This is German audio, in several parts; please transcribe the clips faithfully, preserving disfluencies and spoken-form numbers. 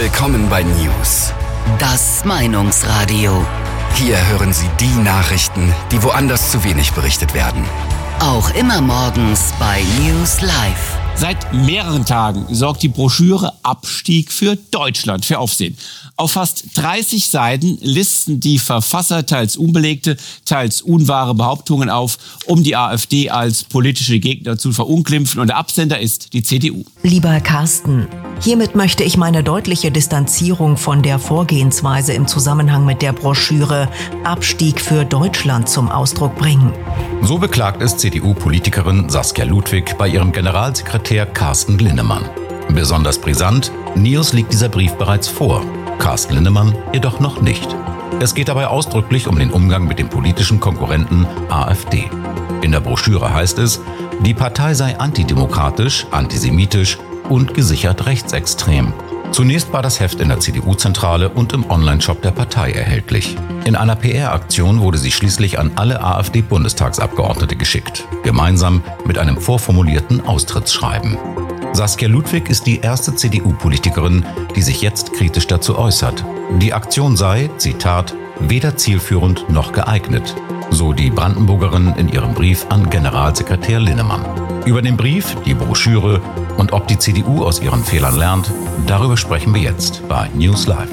Willkommen bei News. Das Meinungsradio. Hier hören Sie die Nachrichten, die woanders zu wenig berichtet werden. Auch immer morgens bei News Live. Seit mehreren Tagen sorgt die Broschüre Abstieg für Deutschland für Aufsehen. Auf fast dreißig Seiten listen die Verfasser teils unbelegte, teils unwahre Behauptungen auf, um die AfD als politische Gegner zu verunglimpfen. Und der Absender ist die C D U. Lieber Carsten, hiermit möchte ich meine deutliche Distanzierung von der Vorgehensweise im Zusammenhang mit der Broschüre Abstieg für Deutschland zum Ausdruck bringen. So beklagt es C D U-Politikerin Saskia Ludwig bei ihrem Generalsekretär Carsten Linnemann. Besonders brisant, Neos liegt dieser Brief bereits vor, Carsten Linnemann jedoch noch nicht. Es geht dabei ausdrücklich um den Umgang mit dem politischen Konkurrenten AfD. In der Broschüre heißt es, die Partei sei antidemokratisch, antisemitisch und gesichert rechtsextrem. Zunächst war das Heft in der C D U-Zentrale und im Onlineshop der Partei erhältlich. In einer P R-Aktion wurde sie schließlich an alle AfD-Bundestagsabgeordnete geschickt, gemeinsam mit einem vorformulierten Austrittsschreiben. Saskia Ludwig ist die erste C D U-Politikerin, die sich jetzt kritisch dazu äußert. Die Aktion sei, Zitat, weder zielführend noch geeignet, so die Brandenburgerin in ihrem Brief an Generalsekretär Linnemann. Über den Brief, die Broschüre und ob die C D U aus ihren Fehlern lernt, darüber sprechen wir jetzt bei News Live.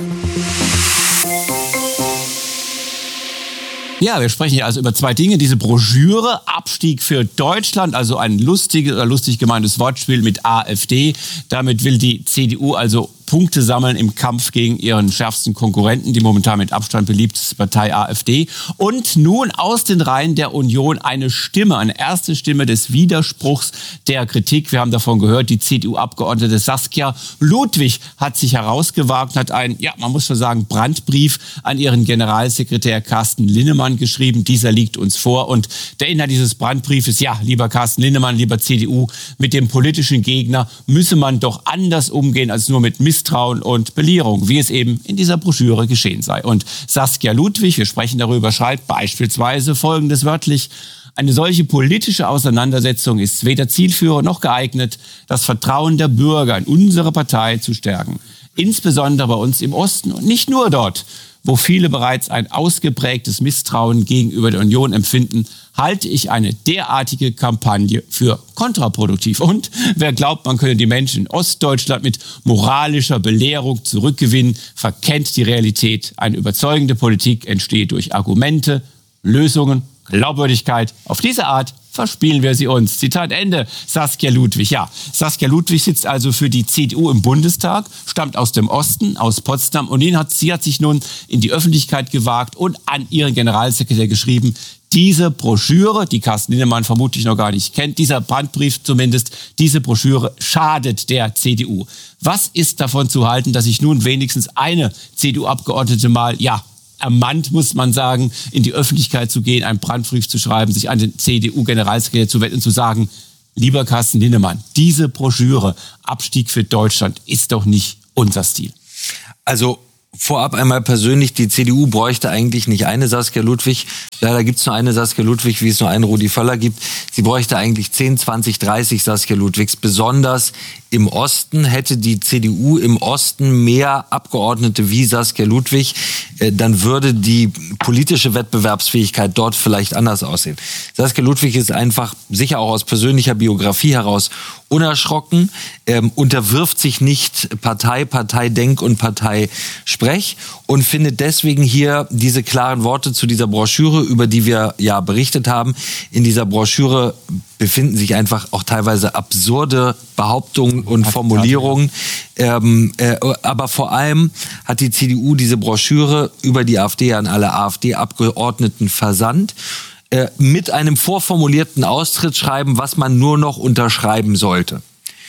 Ja, wir sprechen hier also über zwei Dinge. Diese Broschüre, Abstieg für Deutschland, also ein lustiges oder lustig gemeintes Wortspiel mit AfD. Damit will die C D U also Punkte sammeln im Kampf gegen ihren schärfsten Konkurrenten, die momentan mit Abstand beliebteste Partei AfD. Und nun aus den Reihen der Union eine Stimme, eine erste Stimme des Widerspruchs, der Kritik. Wir haben davon gehört, die C D U-Abgeordnete Saskia Ludwig hat sich herausgewagt, hat einen, ja, man muss schon sagen, Brandbrief an ihren Generalsekretär Carsten Linnemann geschrieben. Dieser liegt uns vor. Und der Inhalt dieses Brandbriefes, ja, lieber Carsten Linnemann, lieber C D U, mit dem politischen Gegner müsse man doch anders umgehen als nur mit Misstrauen und Belehrung, wie es eben in dieser Broschüre geschehen sei. Und Saskia Ludwig, wir sprechen darüber, schreibt beispielsweise Folgendes wörtlich: Eine solche politische Auseinandersetzung ist weder zielführend noch geeignet, das Vertrauen der Bürger in unsere Partei zu stärken. Insbesondere bei uns im Osten und nicht nur dort, wo viele bereits ein ausgeprägtes Misstrauen gegenüber der Union empfinden, halte ich eine derartige Kampagne für kontraproduktiv. Und wer glaubt, man könne die Menschen in Ostdeutschland mit moralischer Belehrung zurückgewinnen, verkennt die Realität. Eine überzeugende Politik entsteht durch Argumente, Lösungen, Glaubwürdigkeit. Auf diese Art verspielen wir sie uns. Zitat Ende, Saskia Ludwig. Ja, Saskia Ludwig sitzt also für die C D U im Bundestag, stammt aus dem Osten, aus Potsdam. Und ihn hat, sie hat sich nun in die Öffentlichkeit gewagt und an ihren Generalsekretär geschrieben, diese Broschüre, die Carsten Linnemann vermutlich noch gar nicht kennt, dieser Brandbrief zumindest, diese Broschüre schadet der C D U. Was ist davon zu halten, dass sich nun wenigstens eine C D U-Abgeordnete mal, ja, ermannt, muss man sagen, in die Öffentlichkeit zu gehen, einen Brandbrief zu schreiben, sich an den C D U-Generalsekretär zu wenden und zu sagen, lieber Carsten Linnemann, diese Broschüre, Abstieg für Deutschland, ist doch nicht unser Stil. Also vorab einmal persönlich, die C D U bräuchte eigentlich nicht eine Saskia Ludwig. Leider gibt es nur eine Saskia Ludwig, wie es nur einen Rudi Völler gibt. Sie bräuchte eigentlich zehn, zwanzig, dreißig Saskia Ludwigs. Besonders im Osten hätte die C D U im Osten mehr Abgeordnete wie Saskia Ludwig. Dann würde die politische Wettbewerbsfähigkeit dort vielleicht anders aussehen. Saskia Ludwig ist einfach, sicher auch aus persönlicher Biografie heraus, unerschrocken, ähm, unterwirft sich nicht Partei, Parteidenk und Parteisprech und findet deswegen hier diese klaren Worte zu dieser Broschüre, über die wir ja berichtet haben. In dieser Broschüre befinden sich einfach auch teilweise absurde Behauptungen und Formulierungen. Ähm, äh, aber vor allem hat die C D U diese Broschüre über die AfD an alle AfD-Abgeordneten versandt, äh, mit einem vorformulierten Austrittsschreiben, was man nur noch unterschreiben sollte.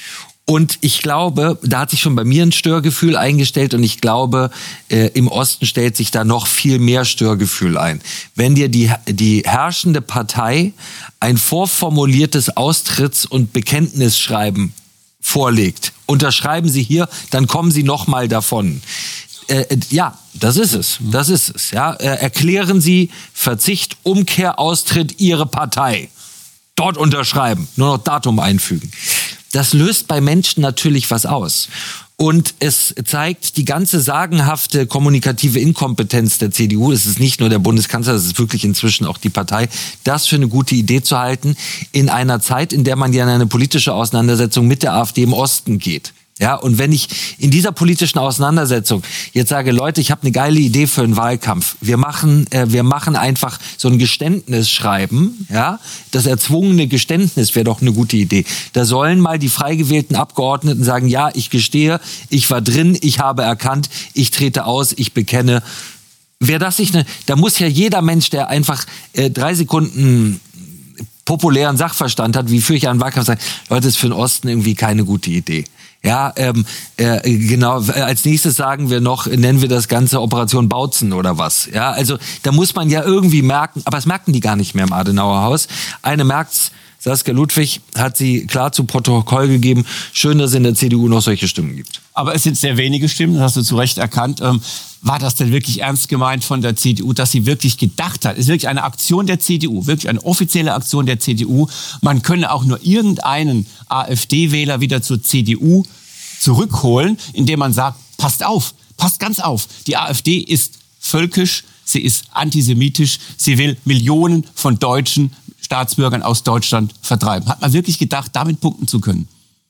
Und ich glaube, da hat sich schon bei mir ein Störgefühl eingestellt und ich glaube, äh, im Osten stellt sich da noch viel mehr Störgefühl ein. Wenn dir die, die herrschende Partei ein vorformuliertes Austritts- und Bekenntnisschreiben vorlegt, unterschreiben Sie hier, dann kommen Sie noch mal davon. Äh, ja, das ist es, das ist es. Ja, äh, erklären Sie Verzicht, Umkehr, Austritt Ihre Partei. Dort unterschreiben, nur noch Datum einfügen. Das löst bei Menschen natürlich was aus. Und es zeigt die ganze sagenhafte kommunikative Inkompetenz der C D U. Es ist nicht nur der Bundeskanzler, es ist wirklich inzwischen auch die Partei, das für eine gute Idee zu halten, in einer Zeit, in der man ja in eine politische Auseinandersetzung mit der AfD im Osten geht. Ja, und wenn ich in dieser politischen Auseinandersetzung jetzt sage, Leute, ich habe eine geile Idee für einen Wahlkampf. Wir machen, äh, wir machen einfach so ein Geständnisschreiben, ja, das erzwungene Geständnis wäre doch eine gute Idee. Da sollen mal die frei gewählten Abgeordneten sagen, ja, ich gestehe, ich war drin, ich habe erkannt, ich trete aus, ich bekenne. Wäre das nicht eine, da muss ja jeder Mensch, der einfach äh, drei Sekunden populären Sachverstand hat, wie führe ich einen Wahlkampf, sagen, Leute, das ist für den Osten irgendwie keine gute Idee. Ja, ähm, äh, genau. Als nächstes sagen wir noch, nennen wir das Ganze Operation Bautzen oder was. Ja, also da muss man ja irgendwie merken, aber das merken die gar nicht mehr im Adenauer Haus. Eine merkt's, Saskia Ludwig hat sie klar zu Protokoll gegeben. Schön, dass es in der C D U noch solche Stimmen gibt. Aber es sind sehr wenige Stimmen, das hast du zu Recht erkannt. Ähm, war das denn wirklich ernst gemeint von der C D U, dass sie wirklich gedacht hat? Es ist wirklich eine Aktion der C D U, wirklich eine offizielle Aktion der C D U. Man könne auch nur irgendeinen AfD-Wähler wieder zur C D U zurückholen, indem man sagt, passt auf, passt ganz auf. Die AfD ist völkisch, sie ist antisemitisch, sie will Millionen von deutschen Staatsbürgern aus Deutschland vertreiben. Hat man wirklich gedacht, damit punkten zu können?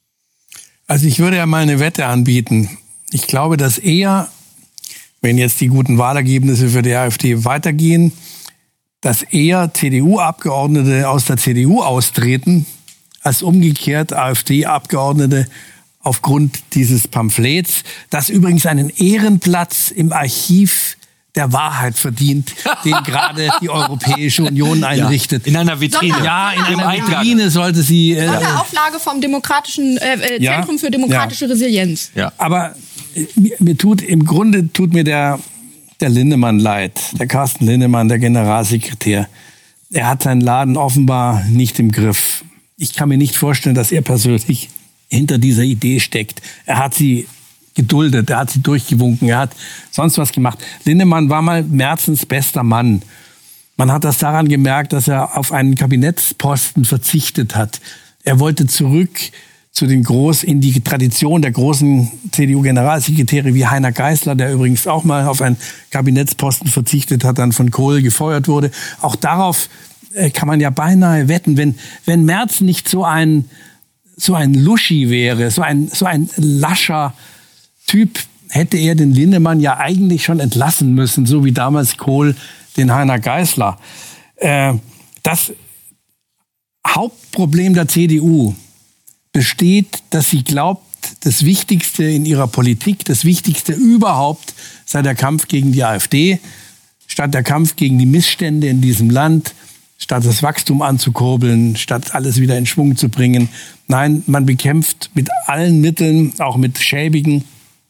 Also ich würde ja mal eine Wette anbieten. Ich glaube, dass eher, wenn jetzt die guten Wahlergebnisse für die AfD weitergehen, dass eher C D U-Abgeordnete aus der C D U austreten, als umgekehrt AfD-Abgeordnete aufgrund dieses Pamphlets, das übrigens einen Ehrenplatz im Archiv der Wahrheit verdient, den gerade die Europäische Union einrichtet. Ja, in einer Vitrine. Sonder- ja, in einer Vitrine sollte sie... Äh, Sonderauflage vom demokratischen äh, ja, Zentrum für demokratische ja. Resilienz. Ja. Aber äh, mir, mir tut, im Grunde tut mir der, der Linnemann leid, der Carsten Linnemann, der Generalsekretär. Er hat seinen Laden offenbar nicht im Griff. Ich kann mir nicht vorstellen, dass er persönlich hinter dieser Idee steckt. Er hat sie geduldet, er hat sie durchgewunken, er hat sonst was gemacht. Linnemann war mal Merzens bester Mann. Man hat das daran gemerkt, dass er auf einen Kabinettsposten verzichtet hat. Er wollte zurück zu den Groß, in die Tradition der großen C D U-Generalsekretäre wie Heiner Geißler, der übrigens auch mal auf einen Kabinettsposten verzichtet hat, dann von Kohl gefeuert wurde. Auch darauf kann man ja beinahe wetten, wenn, wenn Merz nicht so ein, so ein Luschi wäre, so ein, so ein lascher Typ, hätte er den Linnemann ja eigentlich schon entlassen müssen, so wie damals Kohl den Heiner Geißler. Äh, das Hauptproblem der C D U besteht, dass sie glaubt, das Wichtigste in ihrer Politik, das Wichtigste überhaupt sei der Kampf gegen die AfD, statt der Kampf gegen die Missstände in diesem Land, statt das Wachstum anzukurbeln, statt alles wieder in Schwung zu bringen. Nein, man bekämpft mit allen Mitteln, auch mit schäbigen,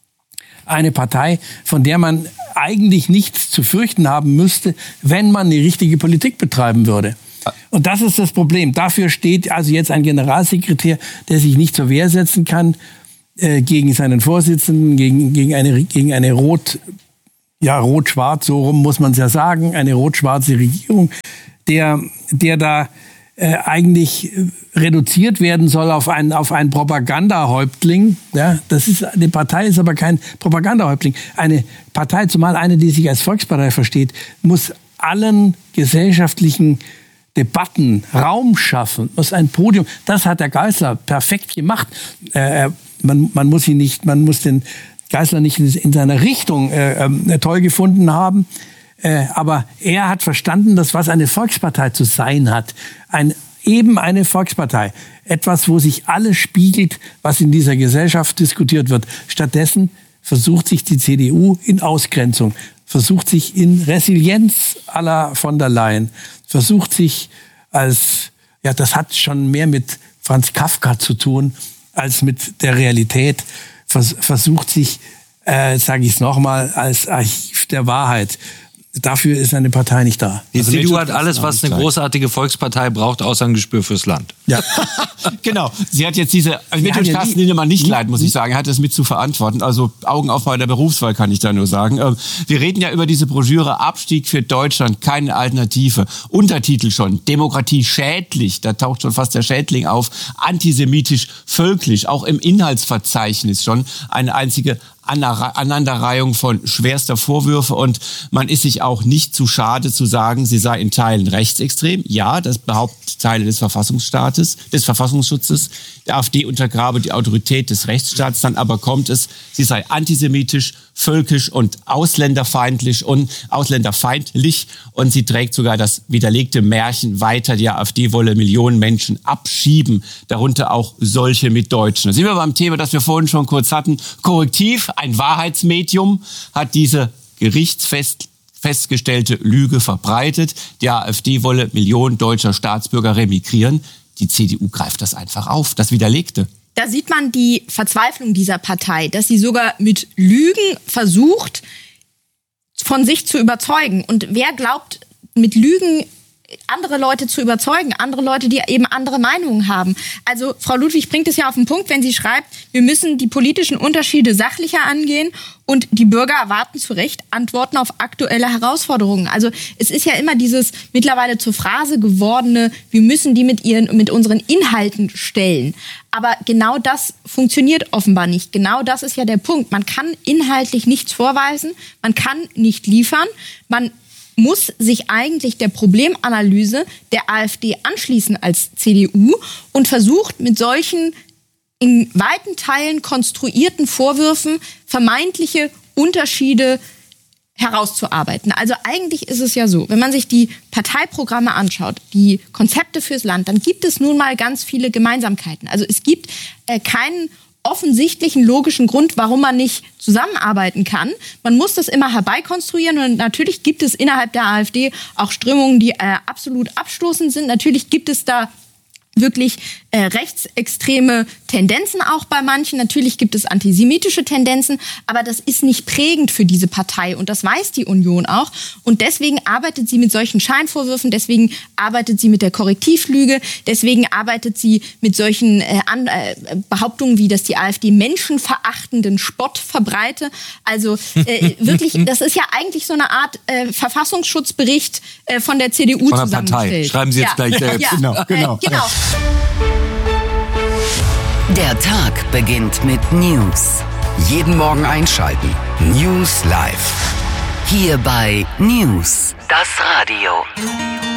eine Partei, von der man eigentlich nichts zu fürchten haben müsste, wenn man die richtige Politik betreiben würde. Und das ist das Problem. Dafür steht also jetzt ein Generalsekretär, der sich nicht zur Wehr setzen kann äh, gegen seinen Vorsitzenden, gegen, gegen eine, gegen eine Rot, ja, Rot-Schwarz, so rum muss man es ja sagen, eine rot-schwarze Regierung, der, der da äh, eigentlich reduziert werden soll auf einen, auf einen Propagandahäuptling. Ja, das ist, eine Partei ist aber kein Propagandahäuptling. Eine Partei, zumal eine, die sich als Volkspartei versteht, muss allen gesellschaftlichen Debatten Raum schaffen, muss ein Podium. Das hat der Geißler perfekt gemacht. Äh, man, man muss ihn nicht, man muss den Geißler nicht in, in seiner Richtung äh, äh, toll gefunden haben. Äh, aber er hat verstanden, dass was eine Volkspartei zu sein hat. Ein, eben eine Volkspartei. Etwas, wo sich alles spiegelt, was in dieser Gesellschaft diskutiert wird. Stattdessen versucht sich die C D U in Ausgrenzung, versucht sich in Resilienz à la von der Leyen, versucht sich als, ja, das hat schon mehr mit Franz Kafka zu tun, als mit der Realität, vers- versucht sich, äh, sage ich es nochmal, als Archiv der Wahrheit. Dafür ist eine Partei nicht da. Die Also C D U mir hat tut das alles, auch was nicht eine leid. großartige Volkspartei braucht, außer ein Gespür fürs Land. Ja. Genau. Sie hat jetzt diese, also mir haben tut ja Carsten nie- Linnemann nicht leid, muss ich sagen. Er hat das mit zu verantworten. Also Augen auf bei der Berufswahl, kann ich da nur sagen. Ähm, Wir reden ja über diese Broschüre Abstieg für Deutschland, keine Alternative. Untertitel schon, Demokratie schädlich. Da taucht schon fast der Schädling auf. Antisemitisch, völkisch. Auch im Inhaltsverzeichnis schon eine einzige Aneinanderreihung von schwerster Vorwürfe, und man ist sich auch nicht zu schade zu sagen, sie sei in Teilen rechtsextrem. Ja, das behaupten Teile des Verfassungsstaates, des Verfassungsschutzes. Die AfD untergrabe die Autorität des Rechtsstaats. Dann aber kommt es, sie sei antisemitisch, völkisch und ausländerfeindlich und ausländerfeindlich, und sie trägt sogar das widerlegte Märchen weiter, die AfD wolle Millionen Menschen abschieben, darunter auch solche mit Deutschen. Da sind wir beim Thema, das wir vorhin schon kurz hatten. Korrektiv, ein Wahrheitsmedium, hat diese gerichtsfest festgestellte Lüge verbreitet. Die AfD wolle Millionen deutscher Staatsbürger remigrieren. Die C D U greift das einfach auf, das Widerlegte. Da sieht man die Verzweiflung dieser Partei, dass sie sogar mit Lügen versucht, von sich zu überzeugen. Und wer glaubt, mit Lügen andere Leute zu überzeugen, andere Leute, die eben andere Meinungen haben. Also Frau Ludwig bringt es ja auf den Punkt, wenn sie schreibt, wir müssen die politischen Unterschiede sachlicher angehen und die Bürger erwarten zu Recht Antworten auf aktuelle Herausforderungen. Also es ist ja immer dieses mittlerweile zur Phrase gewordene, wir müssen die mit ihren, mit unseren Inhalten stellen. Aber genau das funktioniert offenbar nicht. Genau das ist ja der Punkt. Man kann inhaltlich nichts vorweisen, man kann nicht liefern, man muss sich eigentlich der Problemanalyse der AfD anschließen als C D U und versucht mit solchen in weiten Teilen konstruierten Vorwürfen vermeintliche Unterschiede herauszuarbeiten. Also eigentlich ist es ja so, wenn man sich die Parteiprogramme anschaut, die Konzepte fürs Land, dann gibt es nun mal ganz viele Gemeinsamkeiten. Also es gibt äh, keinen offensichtlichen logischen Grund, warum man nicht zusammenarbeiten kann. Man muss das immer herbeikonstruieren, und natürlich gibt es innerhalb der AfD auch Strömungen, die äh, absolut abstoßend sind. Natürlich gibt es da wirklich äh, rechtsextreme Tendenzen auch bei manchen. Natürlich gibt es antisemitische Tendenzen, aber das ist nicht prägend für diese Partei, und das weiß die Union auch. Und deswegen arbeitet sie mit solchen Scheinvorwürfen, deswegen arbeitet sie mit der Korrektivlüge, deswegen arbeitet sie mit solchen äh, an, äh, Behauptungen wie, dass die AfD menschenverachtenden Spott verbreite. Also äh, wirklich, das ist ja eigentlich so eine Art äh, Verfassungsschutzbericht äh, von der C D U Von der zusammengestellt. Partei. Schreiben Sie jetzt Ja. gleich selbst. Ja. Genau, genau. Äh, genau. Der Tag beginnt mit News. Jeden Morgen einschalten. News Live. Hier bei News, das Radio.